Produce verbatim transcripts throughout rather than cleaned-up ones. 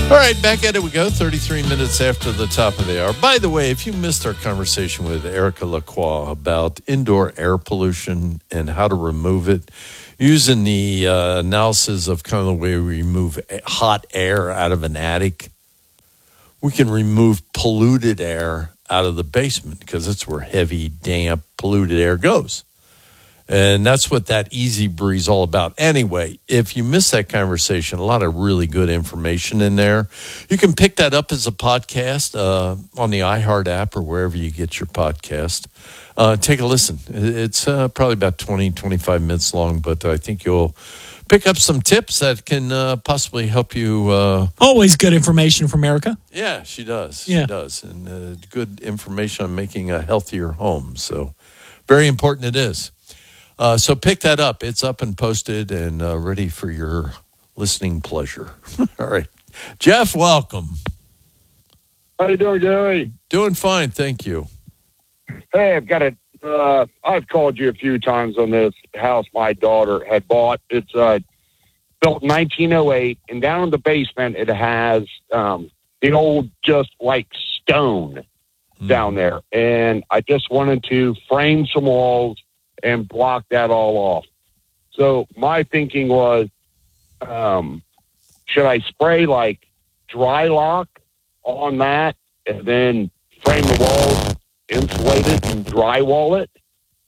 All right, back at it we go, thirty-three minutes after the top of the hour. By the way, if you missed our conversation with Erica Lacroix about indoor air pollution and how to remove it, using the uh, analysis of kind of the way we remove hot air out of an attic, we can remove polluted air out of the basement because that's where heavy, damp, polluted air goes. And that's what that Easy Breeze is all about. Anyway, if you missed that conversation, a lot of really good information in there. You can pick that up as a podcast uh, on the iHeart app or wherever you get your podcast. Uh, take a listen. It's uh, probably about twenty, twenty-five minutes long, but I think you'll pick up some tips that can uh, possibly help you. Uh, Always good information from Erica. Yeah, she does. Yeah. She does. And uh, good information on making a healthier home. So very important it is. Uh, so pick that up. It's up and posted and uh, ready for your listening pleasure. All right. Jeff, welcome. How you doing, Gary? Doing fine, thank you. Hey, I've got a. Uh, I've called you a few times on this house my daughter had bought. It's uh, built in nineteen oh eight, and down in the basement it has um, the old just like stone mm. down there. And I just wanted to frame some walls and block that all off. So my thinking was, um, should I spray like dry lock on that and then frame the walls, insulate it, and drywall it?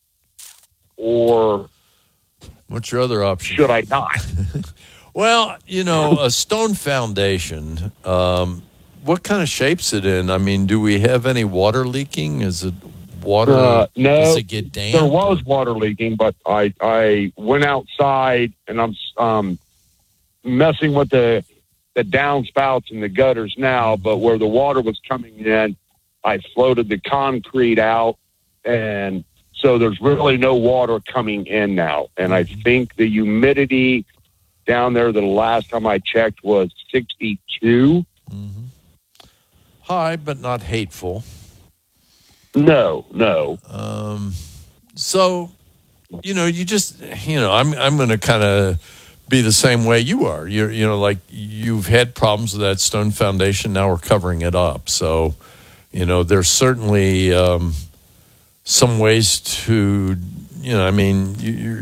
Or what's your other option? Should I not? Well, you know, a stone foundation, um, what kind of shape's it in? I mean, do we have any water leaking? Is it water? Uh, no, does it get damp? There was water leaking, but I I went outside and I'm um, messing with the the downspouts and the gutters now. But where the water was coming in, I floated the concrete out, and so there's really no water coming in now. And I think the humidity down there, the last time I checked, was sixty-two. Mm-hmm. High, but not hateful. No, no. Um, so, you know, you just, you know, I'm I'm going to kind of be the same way you are. You're, you know, like you've had problems with that stone foundation. Now we're covering it up. So, you know, there's certainly um, some ways to, you know, I mean, you, you,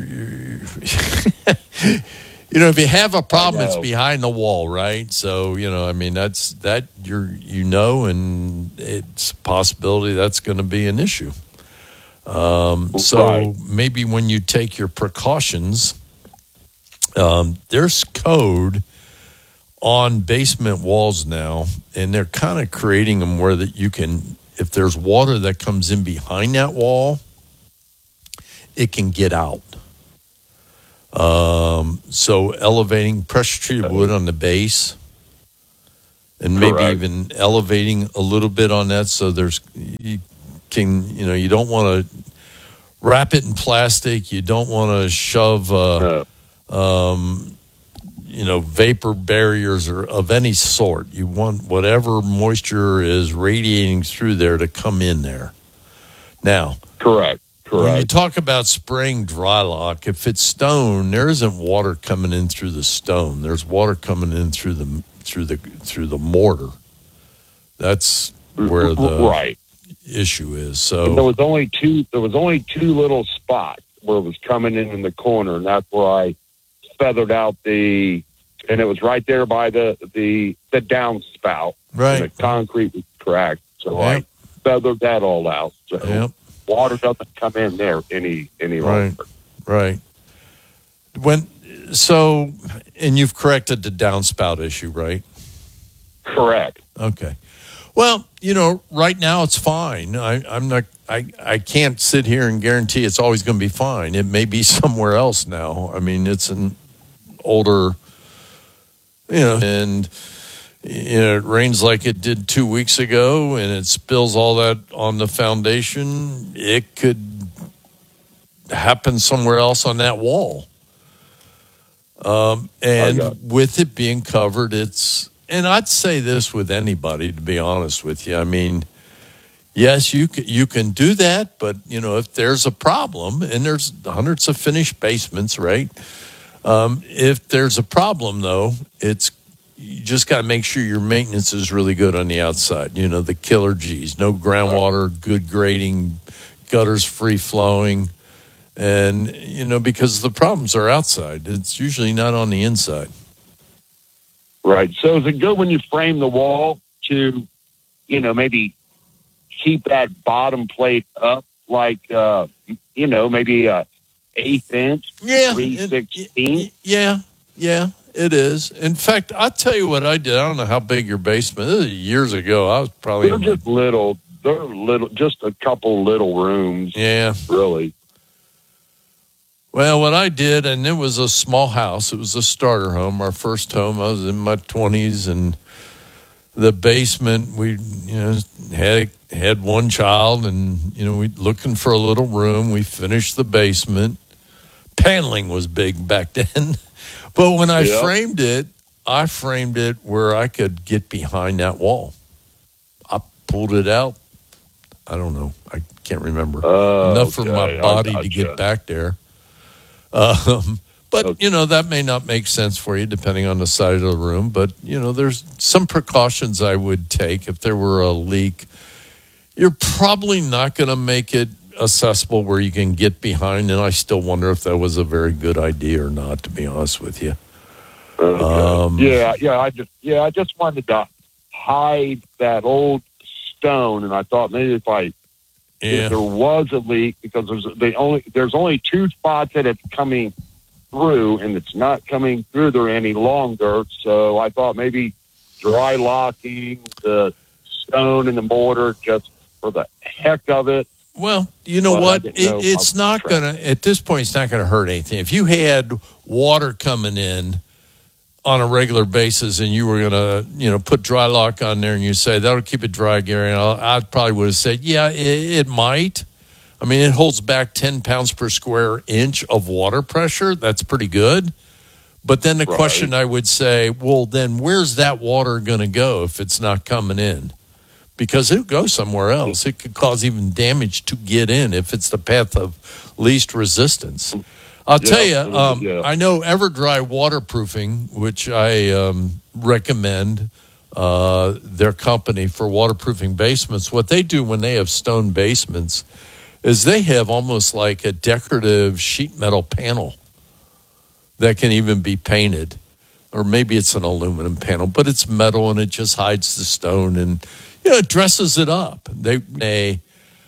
you You know, if you have a problem, it's behind the wall, right? So, you know, I mean, that's that you're, you know, and it's a possibility that's going to be an issue. Um, so right. maybe when you take your precautions, um, there's code on basement walls now, and they're kind of creating them where that you can, if there's water that comes in behind that wall, it can get out. Um, so elevating pressure treated wood on the base and maybe Correct. even elevating a little bit on that. So there's, you can, you know, you don't want to wrap it in plastic. You don't want to shove, uh, um, you know, vapor barriers or of any sort. You want whatever moisture is radiating through there to come in there. Now, Correct. Correct. when you talk about spraying dry lock, if it's stone, there isn't water coming in through the stone. There's water coming in through the through the through the mortar. That's where the right. issue is. But So there was only two. There was only two little spots where it was coming in in the corner, and that's where I feathered out the. And it was right there by the the the downspout. Right. And the concrete was cracked, so Yep. I feathered that all out. So Yep. water doesn't come in there any any Right. longer. right. When so and you've corrected the downspout issue, right? Correct. Okay. Well, you know, right now it's fine. I, I'm not. I, I can't sit here and guarantee it's always going to be fine. It may be somewhere else now. I mean, it's an older, you know, and you know, it rains like it did two weeks ago, and it spills all that on the foundation. It could happen somewhere else on that wall. Um, and Okay. with it being covered, it's. And I'd say this with anybody, to be honest with you. I mean, yes, you can, you can do that, but, you know, if there's a problem, and there's hundreds of finished basements, right? Um, if there's a problem, though, it's, you just got to make sure your maintenance is really good on the outside. You know, the killer G's, no groundwater, good grading, gutters free flowing. And, you know, because the problems are outside, it's usually not on the inside. Right. So is it good when you frame the wall to, you know, maybe keep that bottom plate up like, uh, you know, maybe a eighth inch, Yeah. three sixteen? Yeah. Yeah, it is. In fact, I'll tell you what I did. I don't know how big your basement is. This is years ago. I was probably. They're just little. They're little, just a couple little rooms. Yeah. Really. Well, what I did, and it was a small house. It was a starter home, our first home. I was in my twenties, and the basement, we, you know, had had one child, and, you know, we looking for a little room. We finished the basement. Paneling was big back then. But when I yep. framed it, I framed it where I could get behind that wall. I pulled it out. I don't know. I can't remember. Uh, Enough okay. for my body gotcha. to get back there. Um, but, okay. you know, that may not make sense for you depending on the side of the room. But, you know, there's some precautions I would take if there were a leak. You're probably not going to make it accessible where you can get behind, and I still wonder if that was a very good idea or not, to be honest with you. Okay. Um, yeah, yeah, I just yeah, I just wanted to hide that old stone, and I thought maybe if I Yeah. if there was a leak, because there's the only there's only two spots that it's coming through, and it's not coming through there any longer. So I thought maybe dry locking the stone and the mortar just for the heck of it. Well, you know Well, I what? didn't It, know it's how not to going to, at this point, it's not going to hurt anything. If you had water coming in on a regular basis and you were going to, you know, put dry lock on there and you say, that'll keep it dry, Gary, and I probably would have said, yeah, it, it might. I mean, it holds back ten pounds per square inch of water pressure. That's pretty good. But then the Right. question I would say, well, then where's that water going to go if it's not coming in? Because it'll go somewhere else. It could cause even damage to get in if it's the path of least resistance. I'll Yeah, tell you, um, yeah. I know EverDry Waterproofing, which I um, recommend uh, their company for waterproofing basements. What they do when they have stone basements is they have almost like a decorative sheet metal panel that can even be painted. Or maybe it's an aluminum panel, but it's metal and it just hides the stone and, you know, it dresses it up. They, they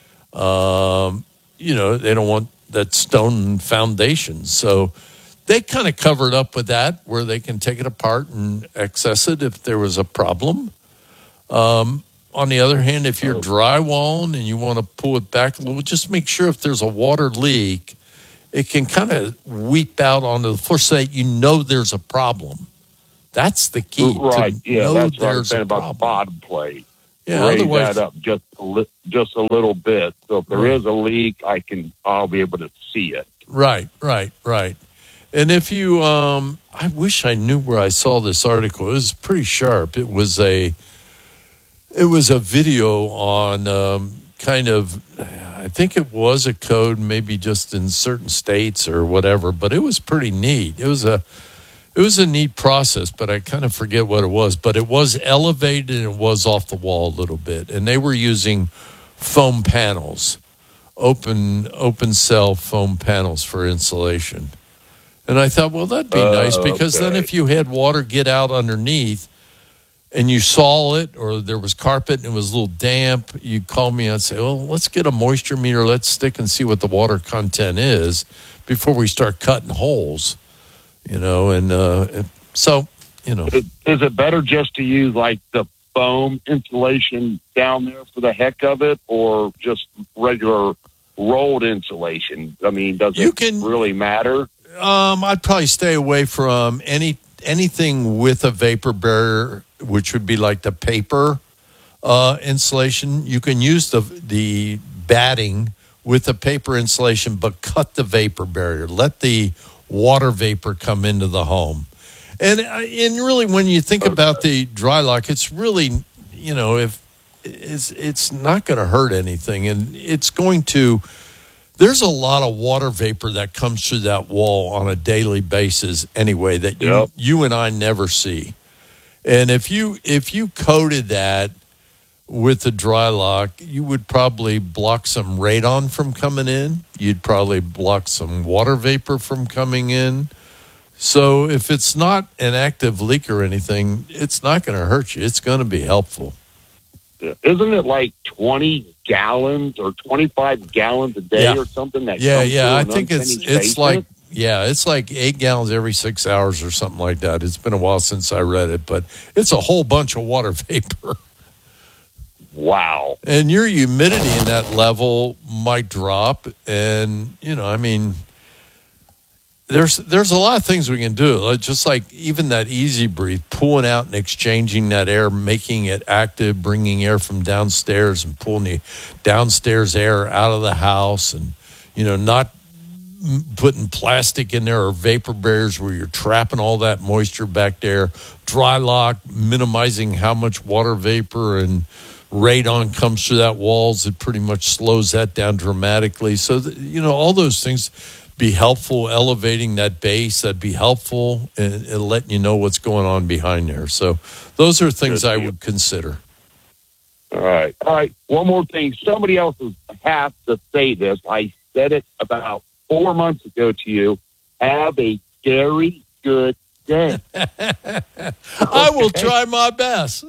um, you know, they don't want that stone foundation. So they kind of cover it up with that where they can take it apart and access it if there was a problem. Um, on the other hand, if you're drywalling and you want to pull it back a little, just make sure if there's a water leak, it can kind of weep out onto the floor so that you know there's a problem. That's the key. Right, to yeah, know that's what I'm there's saying a about the problem. bottom plate. Yeah, Raise otherwise, that up just a li- just a little bit. So if there Right. is a leak, I can I'll be able to see it. right, right, right. And if you, um, I wish I knew where I saw this article. It was pretty sharp. It was a, it was a video on um, kind of, I think it was a code, maybe just in certain states or whatever. But it was pretty neat. It was a, it was a neat process, but I kind of forget what it was. But it was elevated and it was off the wall a little bit, and they were using foam panels, open open cell foam panels for insulation. And I thought, well, that'd be Uh, nice because then okay. if you had water get out underneath and you saw it or there was carpet and it was a little damp, you'd call me and I'd say, well, let's get a moisture meter. Let's stick and see what the water content is before we start cutting holes, you know. And uh, so, you know. Is, is it better just to use like the foam insulation down there for the heck of it, or just regular rolled insulation? I mean, does You it can- really matter? Um, I'd probably stay away from any anything with a vapor barrier, which would be like the paper uh, insulation. You can use the the batting with the paper insulation, but cut the vapor barrier. Let the water vapor come into the home. And uh, and really, when you think about the dry lock, it's really, you know, if it's it's not going to hurt anything, and it's going to. There's a lot of water vapor that comes through that wall on a daily basis anyway that you, Yep. you and I never see. And if you if you coated that with the dry lock, you would probably block some radon from coming in. You'd probably block some water vapor from coming in. So if it's not an active leak or anything, it's not going to hurt you. It's going to be helpful. Isn't it like twenty gallons or twenty-five gallons a day yeah. or something? That yeah, comes yeah. I through an think it's unfinished it's basement? like yeah, it's like eight gallons every six hours or something like that. It's been a while since I read it, but it's a whole bunch of water vapor. Wow. And your humidity in that level might drop, and you know, I mean. There's there's a lot of things we can do, just like even that Easy Breathe, pulling out and exchanging that air, making it active, bringing air from downstairs and pulling the downstairs air out of the house, and you know, not putting plastic in there or vapor barriers where you're trapping all that moisture back there. Dry lock, minimizing how much water vapor and radon comes through that walls. It pretty much slows that down dramatically. So that, you know, all those things be helpful. Elevating that base, that'd be helpful, and, and letting you know what's going on behind there. So those are things I would consider. All right. All right. One more thing. Somebody else has to say this. I said it about four months ago to you. Have a very good day. I will try my best.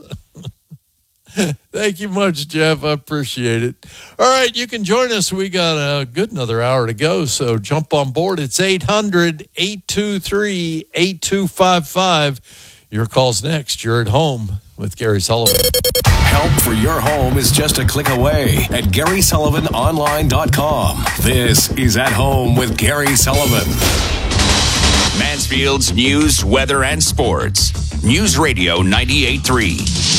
Thank you much, Jeff. I appreciate it. All right, you can join us. We got a good another hour to go, so jump on board. It's eight hundred, eight two three, eight two five five. Your call's next. You're at home with Gary Sullivan. Help for your home is just a click away at Gary Sullivan Online dot com. This is At Home with Gary Sullivan. Mansfield's news, weather, and sports. News Radio ninety-eight point three.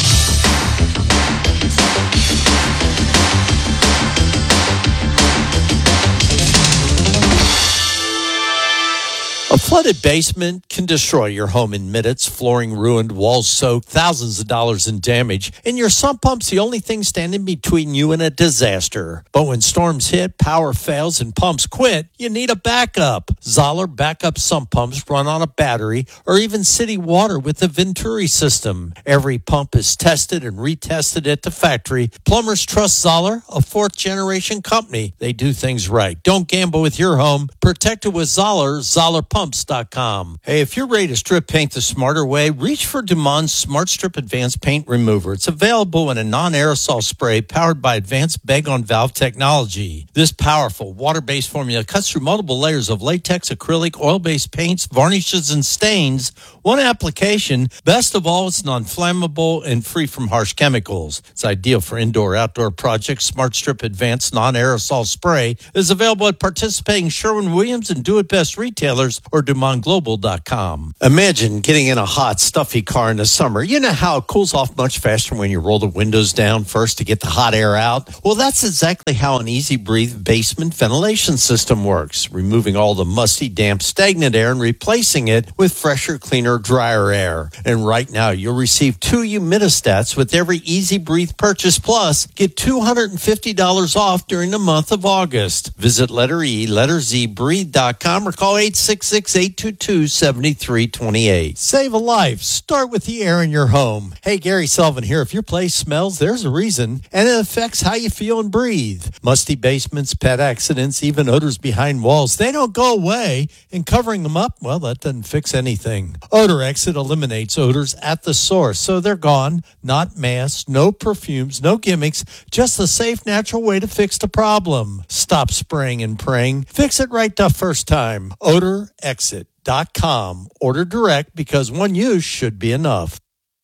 A flooded basement can destroy your home in minutes. Flooring ruined, walls soaked, thousands of dollars in damage. And your sump pump's the only thing standing between you and a disaster. But when storms hit, power fails, and pumps quit, you need a backup. Zoller backup sump pumps run on a battery or even city water with the Venturi system. Every pump is tested and retested at the factory. Plumbers trust Zoller, a fourth-generation company. They do things right. Don't gamble with your home. Protect it with Zoller, Zoller Pumps dot com. Hey, if you're ready to strip paint the smarter way, reach for Dumont Smart Strip Advanced Paint Remover. It's available in a non-aerosol spray powered by advanced bag-on-valve technology. This powerful water-based formula cuts through multiple layers of latex, acrylic, oil-based paints, varnishes, and stains. One application. Best of all, it's non-flammable and free from harsh chemicals. It's ideal for indoor-outdoor projects. Smart Strip Advanced Non-Aerosol Spray is available at participating Sherwin-Williams and Do It Best retailers or Dumont Global dot com. Imagine getting in a hot, stuffy car in the summer. You know how it cools off much faster when you roll the windows down first to get the hot air out? Well, that's exactly how an Easy Breathe basement ventilation system works, removing all the musty, damp, stagnant air and replacing it with fresher, cleaner, drier air. And right now, you'll receive two humidistats with every Easy Breathe purchase. Plus, get two hundred fifty dollars off during the month of August. Visit letter E, letter Z, breathe dot com or call eight six six, eight two two, seven three two eight. Save a life. Start with the air in your home. Hey, Gary Sullivan here. If your place smells, there's a reason, and it affects how you feel and breathe. Musty basements, pet accidents, even odors behind walls, they don't go away, and covering them up, well, that doesn't fix anything. Odor Exit eliminates odors at the source, so they're gone. Not masks, no perfumes, no gimmicks, just a safe, natural way to fix the problem. Stop spraying and praying. Fix it right the first time. Odor Exit dot com. Order direct because one use should be enough.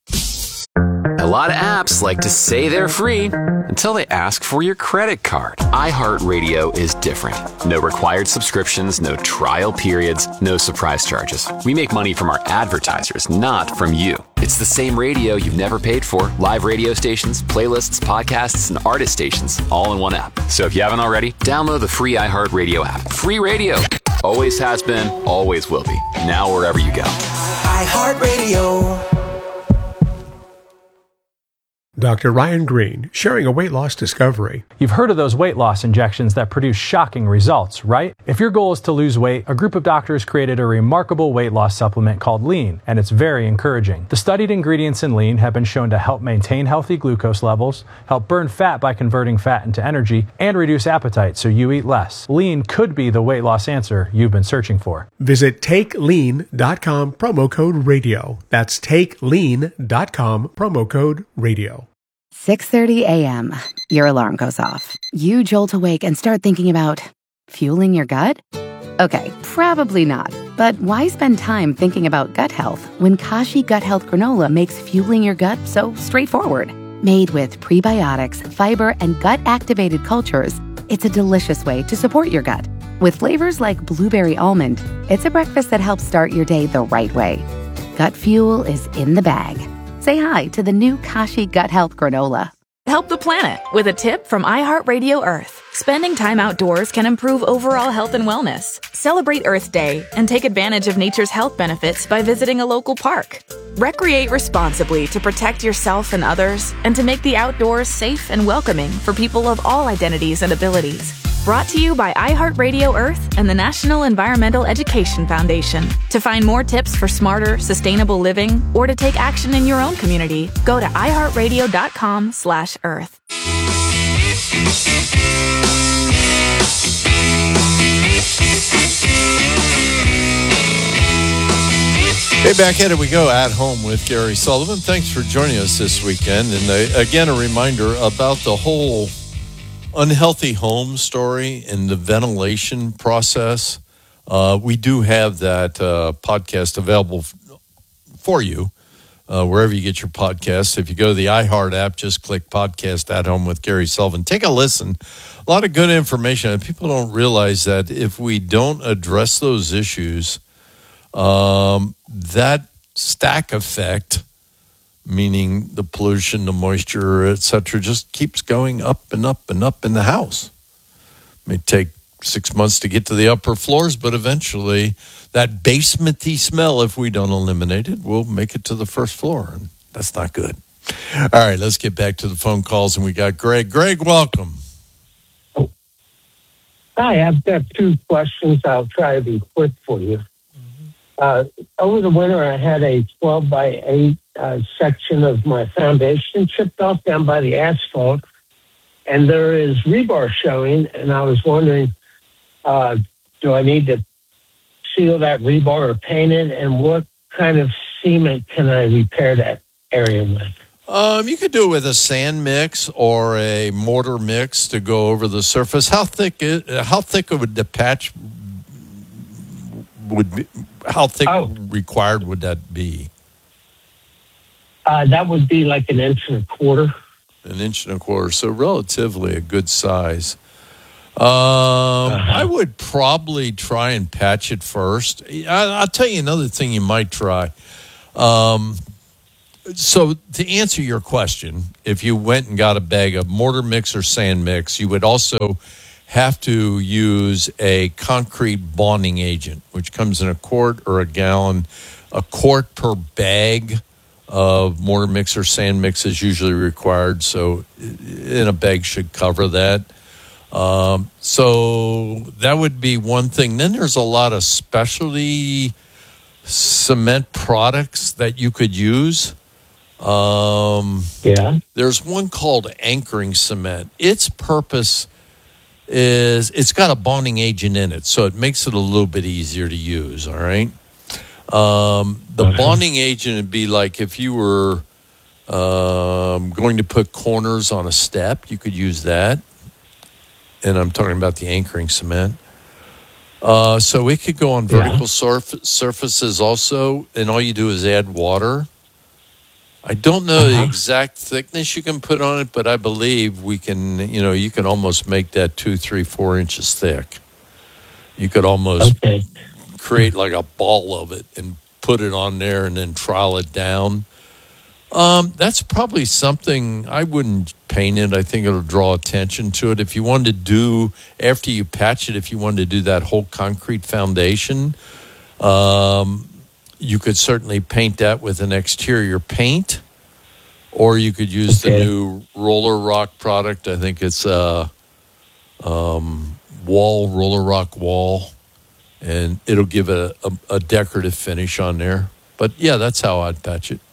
A lot of apps like to say they're free until they ask for your credit card. iHeartRadio is different. No required subscriptions, no trial periods, no surprise charges. We make money from our advertisers, not from you. It's the same radio you've never paid for. Live radio stations, playlists, podcasts, and artist stations all in one app. So if you haven't already, download the free iHeartRadio app. Free radio. Always has been, always will be. Now wherever you go. iHeartRadio. Doctor Ryan Green, sharing a weight loss discovery. You've heard of those weight loss injections that produce shocking results, right? If your goal is to lose weight, a group of doctors created a remarkable weight loss supplement called Lean, and it's very encouraging. The studied ingredients in Lean have been shown to help maintain healthy glucose levels, help burn fat by converting fat into energy, and reduce appetite so you eat less. Lean could be the weight loss answer you've been searching for. Visit take lean dot com, promo code radio. That's take lean dot com, promo code radio. six thirty a.m. Your alarm goes off. You jolt awake and start thinking about fueling your gut? Okay, probably not. But why spend time thinking about gut health when Kashi Gut Health Granola makes fueling your gut so straightforward? Made with prebiotics, fiber, and gut-activated cultures, it's a delicious way to support your gut. With flavors like blueberry almond, it's a breakfast that helps start your day the right way. Gut fuel is in the bag. Say hi to the new Kashi Gut Health Granola. Help the planet with a tip from iHeartRadio Earth. Spending time outdoors can improve overall health and wellness. Celebrate Earth Day and take advantage of nature's health benefits by visiting a local park. Recreate responsibly to protect yourself and others and to make the outdoors safe and welcoming for people of all identities and abilities. Brought to you by iHeartRadio Earth and the National Environmental Education Foundation. To find more tips for smarter, sustainable living or to take action in your own community, go to iHeartRadio.com slash Earth. Hey, back at it we go, At Home with Gary Sullivan. Thanks for joining us this weekend. And uh, again, a reminder about the whole unhealthy home story and the ventilation process. Uh, we do have that uh, podcast available f- for you uh, wherever you get your podcasts. If you go to the iHeart app, just click Podcast At Home with Gary Sullivan. Take a listen. A lot of good information. And people don't realize that if we don't address those issues, um, that stack effect, meaning the pollution, the moisture, et cetera, just keeps going up and up and up in the house. It may take six months to get to the upper floors, but eventually that basement-y smell, if we don't eliminate it, will make it to the first floor, and that's not good. All right, let's get back to the phone calls, and we got Greg. Greg, welcome. Oh. Hi, I've got two questions. I'll try to be quick for you. Uh, over the winter, I had a twelve by eight uh, section of my foundation chipped off down by the asphalt, and there is rebar showing, and I was wondering, uh, do I need to seal that rebar or paint it, and what kind of cement can I repair that area with? Um, you could do it with a sand mix or a mortar mix to go over the surface. How thick is, how thick would the patch would be? How thick oh. required would that be? Uh, that would be like an inch and a quarter. An inch and a quarter, so relatively a good size. Um, uh-huh. I would probably try and patch it first. I, I'll tell you another thing you might try. Um, so to answer your question, if you went and got a bag of mortar mix or sand mix, you would also have to use a concrete bonding agent, which comes in a quart or a gallon. A quart per bag of mortar mix or sand mix is usually required, so in a bag should cover that. Um, so that would be one thing. Then there's a lot of specialty cement products that you could use. Um, yeah. There's one called anchoring cement. Its purpose is it's got a bonding agent in it, so it makes it a little bit easier to use, all right? Um, the okay. bonding agent would be like if you were um, going to put corners on a step, you could use that. And I'm talking about the anchoring cement. Uh, so it could go on vertical yeah. surf- surfaces also, and all you do is add water. I don't know uh-huh. the exact thickness you can put on it, but I believe we can, you know, you can almost make that two, three, four inches thick. You could almost okay. create like a ball of it and put it on there and then trowel it down. Um, that's probably something I wouldn't paint it. I think it'll draw attention to it. If you wanted to do, after you patch it, if you wanted to do that whole concrete foundation, um, you could certainly paint that with an exterior paint. or you could use Okay. the new Roller Rock product. I think it's uh, um, wall, Roller Rock wall, and it'll give it a, a, a decorative finish on there. But, yeah, that's how I'd patch it.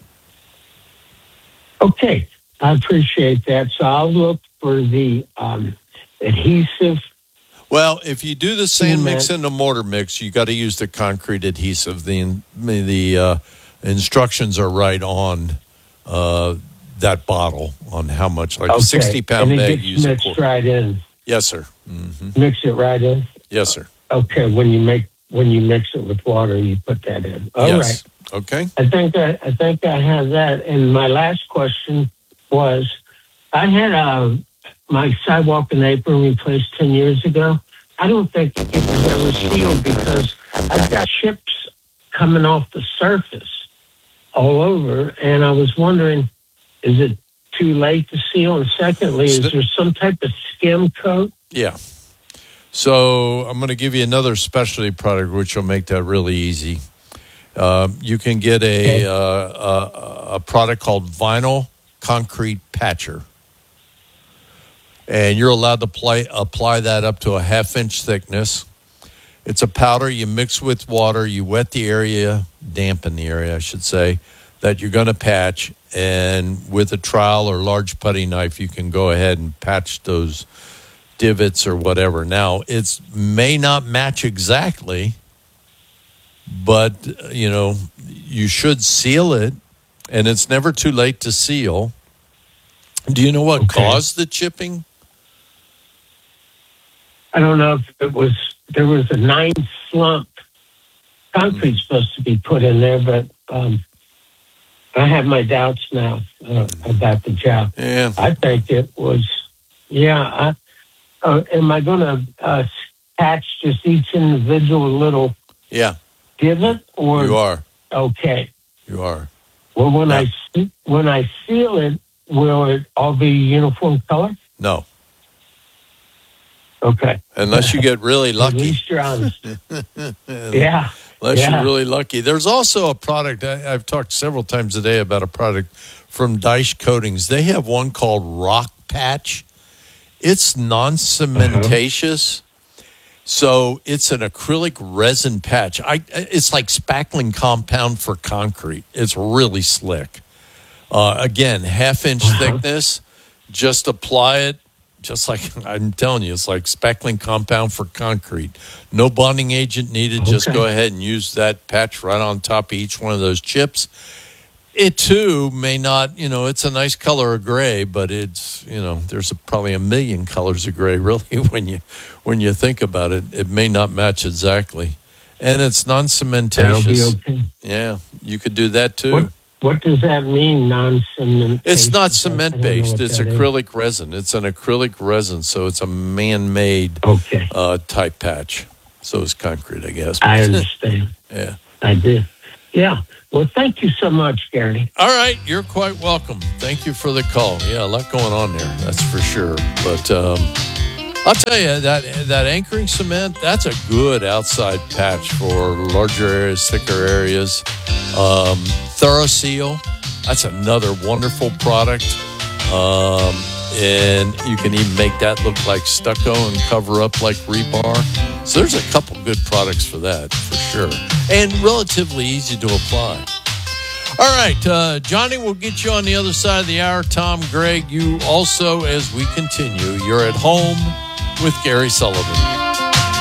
Okay, I appreciate that. So I'll look for the um, adhesive. Well, if you do the sand Cement. mix and the mortar mix, you got to use the concrete adhesive. The the uh, instructions are right on uh, that bottle on how much, like Okay. a sixty pound and it bag. gets Use a mixed quarter. right in. Yes, sir. Mm-hmm. Mix it right in. Yes, sir. Okay, when you make when you mix it with water, you put that in. All right. yes. Okay. I think I, I think I have that. And my last question was, I had a my sidewalk and apron replaced ten years ago. I don't think it was ever sealed because I've got chips coming off the surface all over, and I was wondering, is it too late to seal? And secondly, is there some type of skim coat? Yeah. So I'm going to give you another specialty product, which will make that really easy. Uh, you can get a, Okay. uh, a a product called Vinyl Concrete Patcher, and you're allowed to play, apply that up to a half inch thickness. It's a powder you mix with water. You wet the area, dampen the area, I should say, that you're going to patch. And with a trowel or large putty knife, you can go ahead and patch those divots or whatever. Now, it may not match exactly, but, you know, you should seal it, and it's never too late to seal. Do you know what Okay. caused the chipping? I don't know if it was, there was a nine slump concrete Mm. supposed to be put in there, but um, I have my doubts now uh, about the job. Yeah. I think it was, yeah. I, uh, am I going to uh, patch just each individual little Yeah, divot, or you are. okay? You are. Well, when Yeah. I se- when I seal it, will it all be uniform color? No, Okay. unless you get really At lucky. least you're honest. Yeah. Unless Yeah. you're really lucky. There's also a product, I, I've talked several times a day about a product from Dyche Coatings. They have one called Rock Patch. It's non-cementatious, so it's an acrylic resin patch. I, it's like spackling compound for concrete. It's really slick. Uh, again, half-inch Uh-huh. thickness. Just apply it. Just like I'm telling you, it's like spackling compound for concrete. No bonding agent needed. Just Okay. go ahead and use that patch right on top of each one of those chips. It too may not, you know, it's a nice color of gray, but it's, you know, there's a, probably a million colors of gray really when you when you think about it. It may not match exactly, and it's That'll be non-cementatious. okay. Yeah, you could do that too. What What does that mean, non-cement? It's not I cement don't know based. what It's that is. acrylic resin. It's an acrylic resin, so it's a man made Okay. uh, type patch. So is concrete, I guess. I understand. Yeah. I do. Yeah. Well, thank you so much, Gary. All right, you're quite welcome. Thank you for the call. Yeah, a lot going on there, that's for sure. But um, I'll tell you that that anchoring cement, that's a good outside patch for larger areas, thicker areas. Um, ThoroSeal, that's another wonderful product. Um, and you can even make that look like stucco and cover up like rebar. So there's a couple good products for that, for sure. And relatively easy to apply. All right, uh, Johnny, we'll get you on the other side of the hour. Tom, Greg, you also, as we continue, you're at home with Gary Sullivan.